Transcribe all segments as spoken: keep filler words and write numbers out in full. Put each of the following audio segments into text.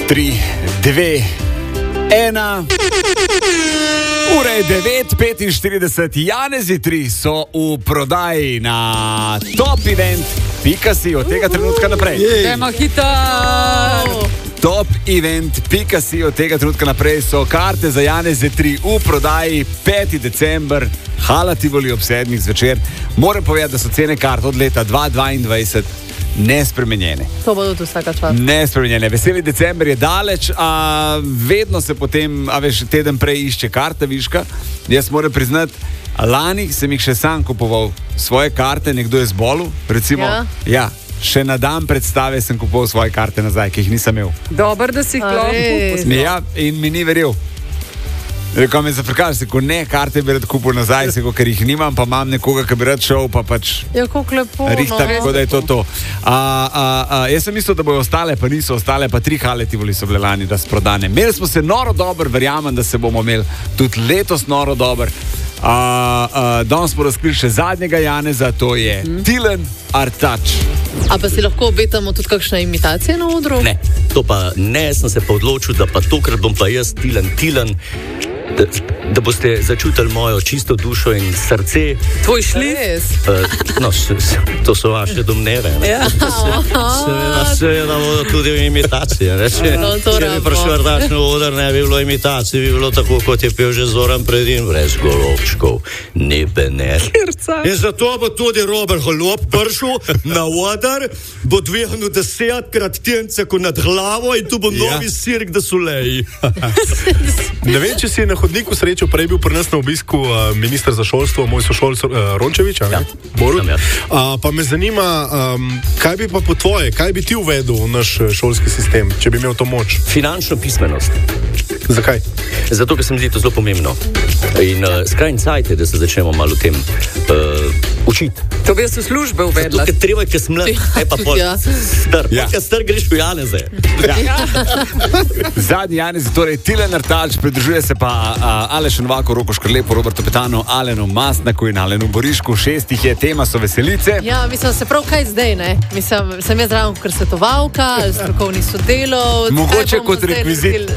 tri, dve, ena. Ura je devet petinštirideset, Janezi tri so v prodaji na top event pika si od tega trenutka naprej. Dajmo hitro! top event pika si od tega trenutka naprej so karte za Janezi tri v prodaji. peti december, Hala Tivoli ob sedmih zvečer. Moram povedati, da so cene kart od leta dva tisoč dvaindvajset nespremenjene. To bo tudi vsaka čas. Nespremenjene. Veseli december je daleč, a vedno se potem, a veš, teden prej išče karta viška. Jaz moram priznati, lani sem jih še sam kupoval svoje karte, nekdo je zbolel, recimo. Ja. ja. Še na dan predstave sem kupoval svoje karte nazaj, ki jih nisem imel. Dobar, da si klopil. Ja, in mi ni verjel. Rekel mi je zafrkal, se ko ne, karte bi rad kupil nazaj, se ko, ker jih nimam, pa imam nekoga, ki bi rad šel, pa pač ja, kako lepo, rihta, no, tako da je to to. A, a, a, jaz sem mislil, da bojo ostale, pa niso ostale, pa tri Hale Tivoli so bile lani razprodane. Imeli smo se noro dober, verjamem, da se bomo imeli tudi letos noro dober. A, a, danes smo razkrili še zadnjega Janeza, to je hmm. Tilen Artač. A pa si lahko obetamo tudi kakšne imitacije na odru? Ne, to pa ne, sem se pa odločil, da pa tokrat bom pa jaz Tilen, Tilen, da, da boste začutili mojo čisto dušo in srce. Tvoj šlis? Uh, no, s, s, to so vaše domneve. Ja. Seveda, seveda bodo tudi imitacije. Ne? Če, no, če bi prišel Artač na oder, ne bi bilo imitacije, bi bilo tako, kot je pel že Zoran Predin, brez golobčkov, nebe ne. In zato bo tudi Robert Golob prišel na oder, bo dvignil desetkrat tence nad glavo in tu bo ja. novi sirk, da so leji. Ne vem, če si je na hodniku srečo, prej bil pri nas na obisku uh, minister za šolstvo, moj sošolc uh, Rončević, ja. Borut. Ja. Uh, pa me zanima, um, kaj bi pa po tvoje, kaj bi ti uvedel v naš šolski sistem, če bi imel to moč? Finančno pismenost. Zakaj? Zato, ker se mi zdi to zelo pomembno. In uh, skrajni cajt je, da se začnemo malo o tem uh, učiti. To bi jaz v službe uvedla. Zato, ker treba je, ker sem mlad, ne pa pol ja. star. Ja. Ker star greš v Janeze. Ja. Zadnji Janezi, torej Tilen Artač, pridružuje se pa a, Aleš Novako, Roko Škrlepo, Robertu Petanu, Alenu Mastnaku in Alenu Borišku. Šestih je, tema so veselice. Ja, mislim, se prav kaj zdaj, ne? Mislim, sem jaz ravno kar svetovalka, strokovni sodelovec. Mogoče kot rekvizit.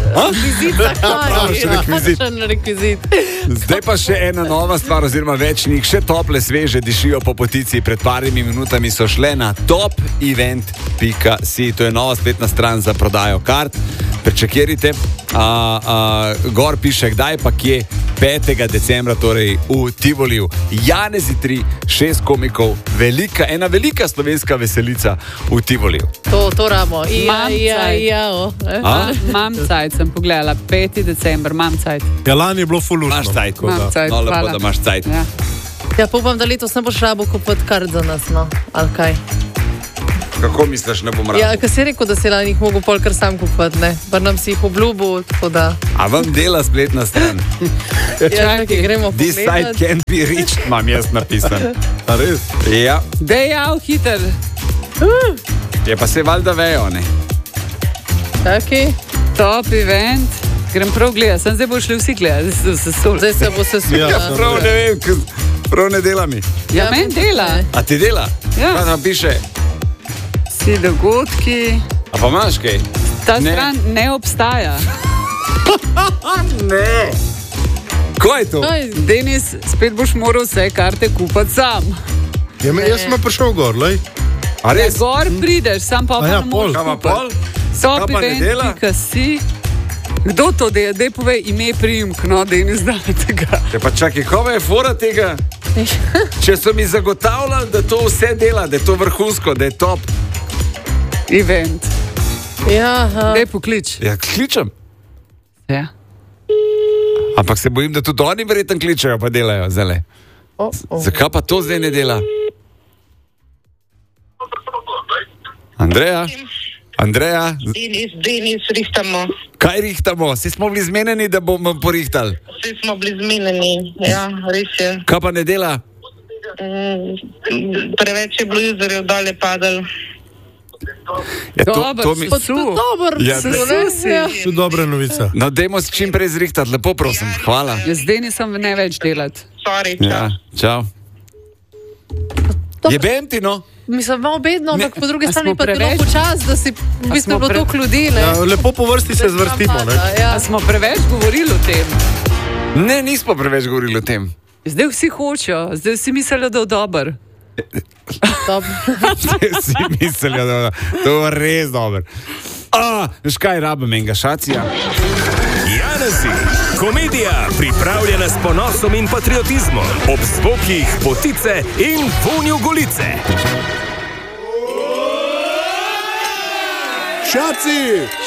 rekvizit. rekvizit. Zdaj pa še ena nova stvar, oziroma več njih, še tople, sveže dišijo po potici. Pred parimi minutami so šle na top event pika si. To je nova spletna stran za prodajo kart. Prečekirite. A, a, gor piše, kdaj pa kje. petega decembra, torej v Tivoliju. Janezi tri, šest komikov, velika, ena velika slovenska veselica v Tivoliju. To, to ramo. Mam cajt. Mam cajt, sem pogledala. peti december, mam cajt. Ja, lani je bilo fulužno. Imaš cajt. Mam cajt, no, lepo, hvala. da imaš cajt. Ja, ja upam, da letos ne boš rabo kupiti kart za nas, no. Ali kaj? Kako misliš, ne bom rad? Ja, ker si rekel, da si lani jih mogel pol kar sam kupiti, ne? Pa nam si jih obljubil, tako da... A vam dela spletna stran? ja, čakaj, gremo This pogledat. site can't be reached, imam jaz napisan. A res? Ja. Dejav, hiter. Uh. Je pa se valjda vejo, ne? Čakaj. Top event. Grem prav gledati, sem zdaj bo šli vsi gledati. Zdaj se bo se sula. Ja, prav ne vem, prav ne dela mi. Ja, ja men dela. A ti dela? Ja. Kaj tam piše? Vsi dogodki. A pa imaš kaj? Ta ne. stran ne obstaja. Ne. Ko je to? Aj. Denis, spet boš moral vse karte kupati sam. Ja, me, jaz sem prišel gor, lej. A res? Gor prideš, sam pa pa ja, ne pol. moreš Kaj pa pol? Top Kaj pa ne event dela? pika si. Kdo to dela? Dej povej ime, priimk, no, Denis, da tega. Ja, pa čakaj, kova je fora tega? Če so mi zagotavljali, da to vse dela, da je to vrhunsko, da je top. Event. Ja, Dej poklič. Ja, kličem. Ja. Ampak se bojim, da tudi oni verjetno kličejo, pa delajo zdaj. oh, oh. Zakaj pa to zdaj ne dela? Andreja? Andreja? Denis, Denis, rihtamo. Kaj rihtamo? Vsi smo bili zmenjeni, da bomo porihtali. Vsi smo bili zmenjeni, ja, res je. Kaj pa ne dela? Mm, preveč je bilo jezerjev, dalje padal. Ja, to, Dobar, to mi... pa To je dober, Ja, se ne. ne? Ja. To je dobra novica. No, dajmo se čim prej zrihtati, lepo prosim. Hvala. Jaz zdaj nisem ne več delati. Sorry, čau. Ja, čau. Jebem ti, no? mislim, malo bedno, ampak po drugi A strani smo pa bilo preveč? počas, da si v bistvu smo bilo pre- toliko ljudi. Ne? Ja, lepo po vrsti se zvrstimo. Ne? Ja. A smo preveč govorili o tem? Ne, nismo preveč govorili o tem. Zdaj vsi hočejo, zdaj vsi mislijo, da je dober. Dobro. Si mislijo, da to je res dobro. A, veš kaj, rabim enega šacija? Janezi, komedija, pripravljena s ponosom in patriotizmom, ob zvokih potice in vonju golice. Šaci!